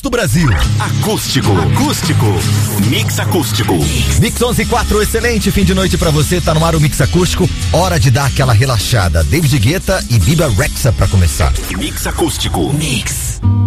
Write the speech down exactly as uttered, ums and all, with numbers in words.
do Brasil. Acústico, acústico, Mix Acústico. Mix onze e quatro, excelente fim de noite pra você, tá no ar o Mix Acústico, hora de dar aquela relaxada. David Guetta e Bebe Rexha pra começar. Mix Acústico. Mix.